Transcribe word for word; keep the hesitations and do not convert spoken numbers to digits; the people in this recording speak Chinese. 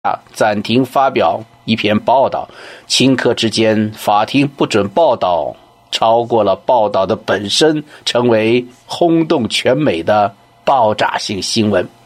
暂停发表一篇报道，顷刻之间法庭不准报道超过了报道的本身，成为轰动全美的爆炸性新闻。